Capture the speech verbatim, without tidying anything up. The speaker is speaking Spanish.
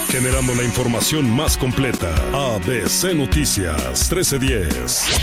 generando la información más completa. A B C Noticias trece diez.